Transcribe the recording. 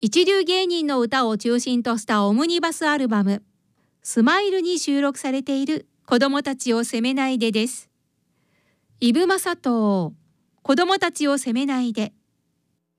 一流芸人の歌を中心としたオムニバスアルバムスマイルに収録されている子供たちを責めないでです。イブマサト子供たちを責めないで。